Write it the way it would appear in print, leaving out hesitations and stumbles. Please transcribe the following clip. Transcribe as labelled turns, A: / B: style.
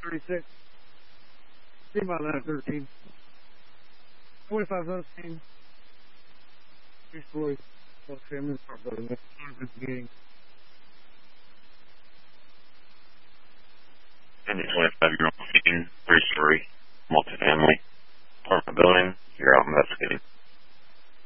A: 36. See my line 13. 45 votes team. East Boys. Well, family part building. That's the beginning.